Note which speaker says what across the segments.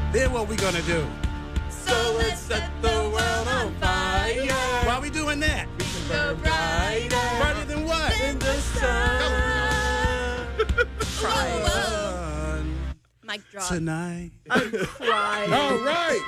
Speaker 1: Then what we gonna do?
Speaker 2: So let's set the world on fire.
Speaker 1: Why we doing that?
Speaker 2: Go brighter.
Speaker 1: Brighter than what?
Speaker 2: In the sun.
Speaker 3: Mic drop.
Speaker 1: Tonight.
Speaker 3: I'm crying.
Speaker 4: All right.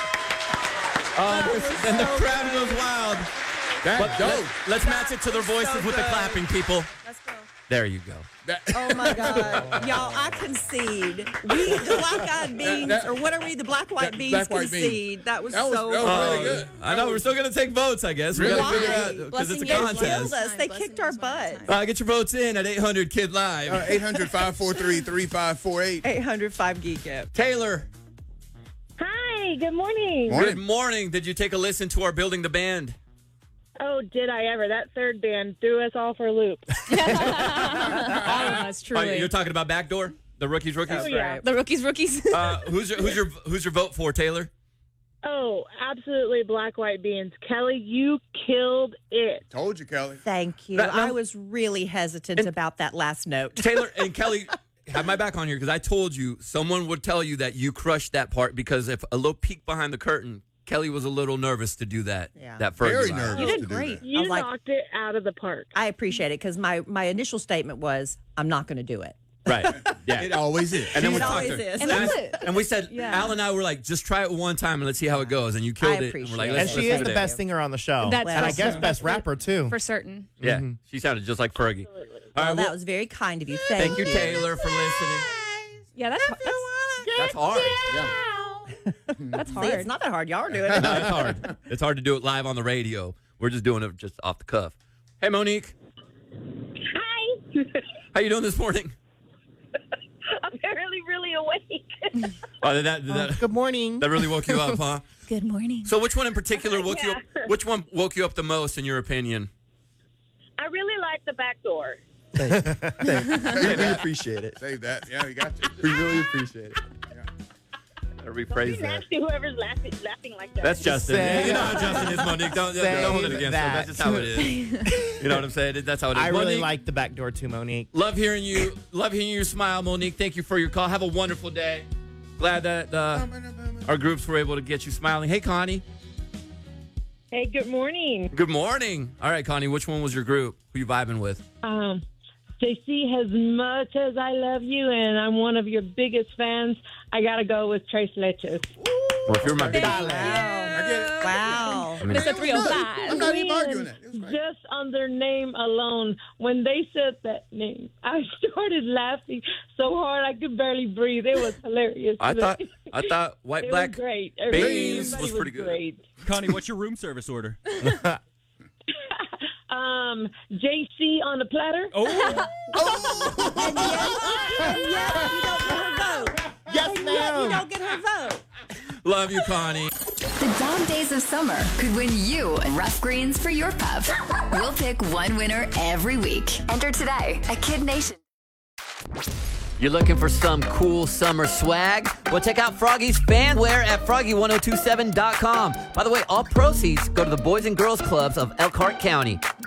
Speaker 2: And the crowd goes wild.
Speaker 4: That's dope.
Speaker 2: Let's match it to their voices with the clapping, people.
Speaker 3: Let's go.
Speaker 2: There you go.
Speaker 3: Oh my God. Y'all, I concede. We, the black-eyed beans, or what are we? The black-white beans
Speaker 4: Black, white
Speaker 3: concede.
Speaker 4: beans.
Speaker 3: That was
Speaker 4: That was
Speaker 3: so
Speaker 4: really good.
Speaker 2: I know we're still gonna take votes. I guess we
Speaker 4: Really?
Speaker 2: gotta figure
Speaker 3: Why?
Speaker 2: out because it's a
Speaker 3: They
Speaker 2: contest.
Speaker 3: killed us. They kicked our butt.
Speaker 2: Get your votes in at 800 Kid Live.
Speaker 4: 800-543-3548.
Speaker 3: 805 Geek It.
Speaker 2: Taylor,
Speaker 5: Hi, good morning.
Speaker 2: good morning. Did you take a listen to our Building the Band?
Speaker 5: Oh, did I ever? That third band threw us all for a loop.
Speaker 6: All of us, truly.
Speaker 2: You're talking about Backdoor, the rookies.
Speaker 5: Oh, yeah.
Speaker 6: The rookies.
Speaker 2: Who's your vote for, Taylor?
Speaker 5: Oh, absolutely black, white beans. Kelly, you killed it.
Speaker 4: Told you, Kelly.
Speaker 3: Thank you.
Speaker 2: Now-
Speaker 3: I was really hesitant about that last note.
Speaker 2: Taylor and Kelly, have my back on here because I told you someone would tell you that you crushed that part because if a little peek behind the curtain, Kelly was a little nervous to do that.
Speaker 3: Yeah.
Speaker 2: That first
Speaker 4: Very
Speaker 2: line.
Speaker 4: nervous.
Speaker 3: You
Speaker 4: to
Speaker 3: did
Speaker 4: do
Speaker 3: great.
Speaker 4: that.
Speaker 5: You
Speaker 3: I was like,
Speaker 5: knocked it out of the park.
Speaker 3: I appreciate it because my initial statement was, I'm not going to do it.
Speaker 2: Right. Yeah.
Speaker 4: It always is.
Speaker 2: And then we
Speaker 3: It
Speaker 2: talked
Speaker 3: always
Speaker 2: to her.
Speaker 3: is.
Speaker 6: And that's it.
Speaker 2: And we said,
Speaker 6: Yeah.
Speaker 2: Al and I were like, just try it one time and let's see how it goes. And you killed it.
Speaker 3: appreciate
Speaker 2: And we're like,
Speaker 3: it.
Speaker 2: let's
Speaker 7: And she
Speaker 2: let's
Speaker 7: is
Speaker 2: do
Speaker 7: the
Speaker 2: it.
Speaker 7: best singer on the show.
Speaker 6: That's
Speaker 7: and I
Speaker 6: awesome.
Speaker 7: guess best rapper, too.
Speaker 6: For certain.
Speaker 2: Yeah. She sounded just like Fergie. All
Speaker 3: Well,
Speaker 2: right,
Speaker 3: that
Speaker 2: well,
Speaker 3: was very kind of you.
Speaker 2: thank you, Taylor, for listening.
Speaker 6: Yeah, that's
Speaker 2: That's hard.
Speaker 6: that's
Speaker 3: See,
Speaker 6: hard.
Speaker 3: it's not that hard. Y'all are doing it.
Speaker 2: No, it's hard. It's hard to do it live on the radio. We're just doing it just off the cuff. Hey, Monique.
Speaker 5: Hi.
Speaker 2: How you doing this morning?
Speaker 5: Apparently really awake.
Speaker 2: Oh, did that
Speaker 7: Good morning.
Speaker 2: really woke you up, huh?
Speaker 6: Good morning.
Speaker 2: So which one in particular woke you up? Which one woke you up the most, in your opinion?
Speaker 5: I really like the back door.
Speaker 8: We appreciate it.
Speaker 4: Save that. Yeah, you got to.
Speaker 8: We really appreciate it.
Speaker 2: Gotta
Speaker 5: Be
Speaker 2: rephrase that.
Speaker 5: nasty, whoever's laughing like that.
Speaker 2: That's Justin.
Speaker 7: Say-
Speaker 2: You know how Justin is, Monique. Don't hold it against him.
Speaker 7: that.
Speaker 2: That's just how it is. You know what I'm saying? That's how it is.
Speaker 7: I really
Speaker 2: Monique,
Speaker 7: like the back door, too, Monique.
Speaker 2: love hearing you. Love hearing you smile, Monique. Thank you for your call. Have a wonderful day. Glad that our groups were able to get you smiling. Hey, Connie.
Speaker 5: Hey, good morning.
Speaker 2: Good morning. All right, Connie. Which one was your group? Who you vibing with?
Speaker 5: JC, as much as I love you and I'm one of your biggest fans, I got to go with Trace Leches.
Speaker 2: Well, if you're my big,
Speaker 4: I get it.
Speaker 3: Wow.
Speaker 2: I mean,
Speaker 6: Mr.
Speaker 4: I'm
Speaker 6: 305.
Speaker 4: not even arguing it. It was great.
Speaker 5: Just on their name alone, when they said that name, I started laughing so hard I could barely breathe. It was hilarious.
Speaker 2: I thought White
Speaker 5: it
Speaker 2: Black
Speaker 5: was great.
Speaker 2: Beans
Speaker 5: Everybody
Speaker 2: was pretty good.
Speaker 5: Great.
Speaker 9: Connie, what's your room service order?
Speaker 5: JC on the platter.
Speaker 9: Oh,
Speaker 3: Yes, you don't get her vote.
Speaker 7: Yes,
Speaker 3: You
Speaker 7: ma'am.
Speaker 3: don't get her vote.
Speaker 2: Love you, Connie.
Speaker 10: The dog days of summer could win you rough greens for your pup. We'll pick one winner every week. Enter today at Kid Nation.
Speaker 11: You're looking for some cool summer swag? Well, check out Froggy's Fanwear at froggy1027.com. By the way, all proceeds go to the Boys and Girls Clubs of Elkhart County.